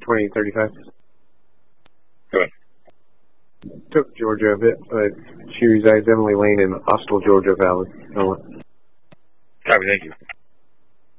2035. Go ahead. Took Georgia a bit, but she resides Emily Lane in Austell, Georgia Valley. Copy, thank you.